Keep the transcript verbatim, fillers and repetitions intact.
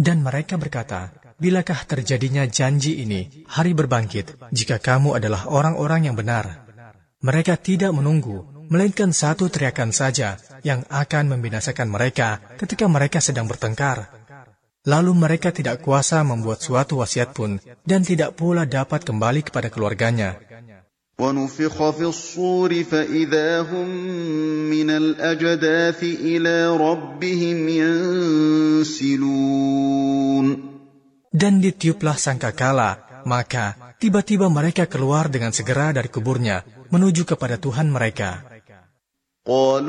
Dan mereka berkata, bilakah terjadinya janji ini, hari berbangkit, jika kamu adalah orang-orang yang benar? Mereka tidak menunggu, melainkan satu teriakan saja yang akan membinasakan mereka ketika mereka sedang bertengkar. Lalu mereka tidak kuasa membuat suatu wasiat pun, dan tidak pula dapat kembali kepada keluarganya. وَنُفِخَ فِي الصُّورِ فَإِذَا هُم مِّنَ الْأَجْدَاثِ إِلَىٰ رَبِّهِمْ يَنسِلُونَ. Dan ditiuplah sangkakala, maka tiba-tiba mereka keluar dengan segera dari kuburnya, menuju kepada Tuhan mereka. قَالُوا